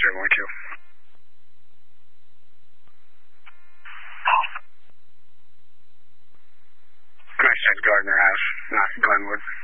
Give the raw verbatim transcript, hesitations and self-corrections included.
zero one Q. I said Gardner House, not Glenwood.